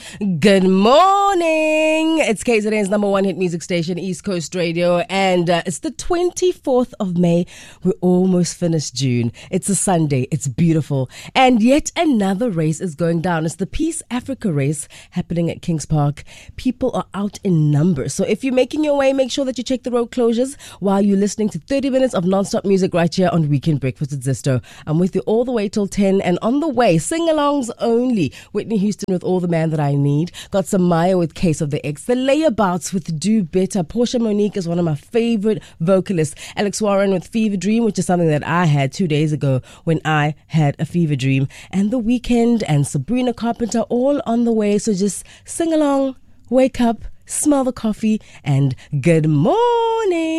Good morning. It's KZN's number one hit music station, East Coast Radio, and it's the 24th of May. We're almost finished June. It's a Sunday. It's beautiful. And yet another race is going down. It's the Peace Africa race happening at Kings Park. People are out in numbers. So if you're making your way, make sure that you check the road closures while you're listening to 30 minutes of non-stop music right here on Weekend Breakfast with Zisto. I'm with you all the way till 10, and on the way, sing-alongs only. Whitney Houston with All the Man That I Need. Got some Maya with Case of the X. The Layabouts with Do Better. Portia Monique is one of my favorite vocalists. Alex Warren with Fever Dream, which is something that I had 2 days ago when I had a fever dream. And The Weeknd and Sabrina Carpenter all on the way. So just sing along, wake up, smell the coffee, and good morning.